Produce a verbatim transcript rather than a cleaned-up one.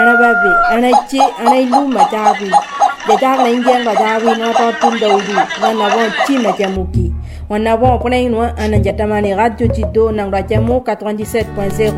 Anababe, Anachi, Anailuma Jabi. The darling young Badawi not out to Dodi, one of one Chima Jamuki. One of one plain one and a Jatamani Radio Chido, Nangajamuka twenty-seven point zero.